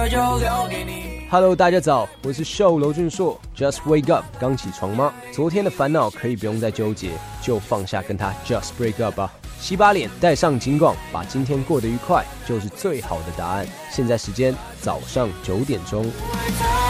的就留给你。 Hello， 大家早，我是秀娄俊硕。Just wake up， 刚起床吗？昨天的烦恼可以不用再纠结，就放下，跟他 just break up 吧。洗把脸，戴上警广，把今天过得愉快，就是最好的答案。现在时间早上9点钟。